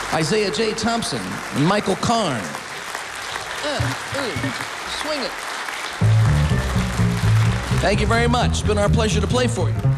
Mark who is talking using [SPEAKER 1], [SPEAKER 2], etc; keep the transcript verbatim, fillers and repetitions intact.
[SPEAKER 1] Isaiah J. Thompson and Michael Karn. Uh, ooh, swing it. Thank you very much. It's been our pleasure to play for you.